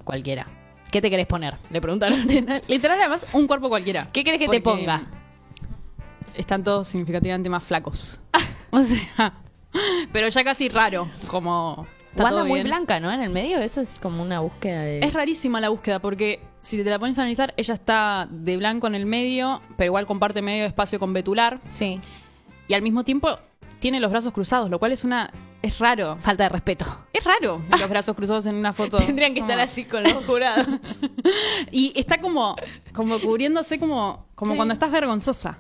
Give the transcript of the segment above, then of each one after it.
cualquiera. ¿Qué te querés poner? Le preguntaron. Literal, además, un cuerpo cualquiera. ¿Qué querés que te ponga? Están todos significativamente más flacos. O sea, pero ya casi raro, como... Wanda muy blanca, ¿no? En el medio, eso es como una búsqueda de... Es rarísima la búsqueda, porque si te la pones a analizar, ella está de blanco en el medio, pero igual comparte medio espacio con Betular. Sí. Y al mismo tiempo tiene los brazos cruzados, lo cual es raro. Falta de respeto. Es raro los brazos cruzados en una foto. Tendrían que estar así con los jurados. Y está como cubriéndose como Sí. cuando estás vergonzosa.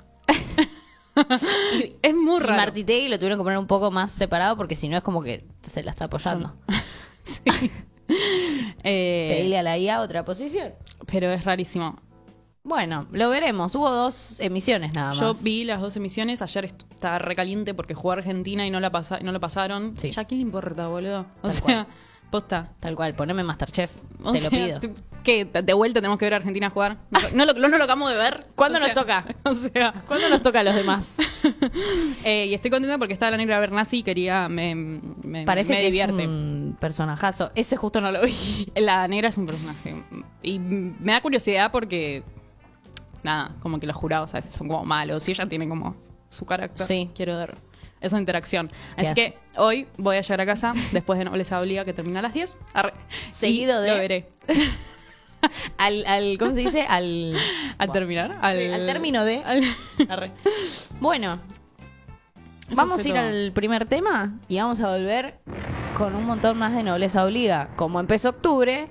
Y es muy raro. Y Martitegui lo tuvieron que poner un poco más separado porque si no es como que se la está apoyando. Sí. Pedirle a la IA otra posición. Pero es rarísimo. Bueno, lo veremos. Hubo 2 emisiones nada más. Yo vi las 2 emisiones. Ayer estaba recaliente porque jugó Argentina y no lo pasaron. Sí. Ya, ¿qué le importa, boludo? O Tal sea, cual. posta. Tal cual, poneme Masterchef. O Te sea, lo pido. ¿Qué? ¿De vuelta tenemos que ver a Argentina jugar? ¿No lo acabamos de ver? ¿Cuándo O sea, nos toca? O sea... ¿Cuándo nos toca a los demás? Y estoy contenta porque estaba la negra Bernasi y quería... Me Parece que divierte. es un personajazo. Ese justo no lo vi. La negra es un personaje. Y me da curiosidad porque... Nada, como que los jurados a veces son como malos y ella tiene como su carácter. Sí. Quiero ver esa interacción. ¿Qué Así que hoy voy a llegar a casa después de Nobleza Obliga que termina a las 10. Seguido y de- Lo veré. ¿Cómo se dice? Al Terminar. Sí, al término de... Arre. Bueno, Eso vamos fue a ir todo. al primer tema y vamos a volver con un montón más de Nobleza Obliga. Como empezó octubre,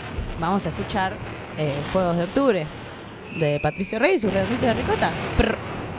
vamos a escuchar Fuegos de Octubre de Patricio Rey y su redondito de ricota. Prr.